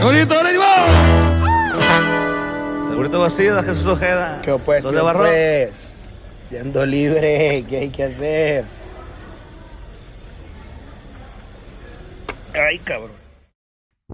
¡Segurito, ánimo! Segurito Bastidas, Jesús Ojeda. ¿Qué pues? ¿Dónde barró? Pues? Ya ando libre, ¿qué hay que hacer? Ay, cabrón.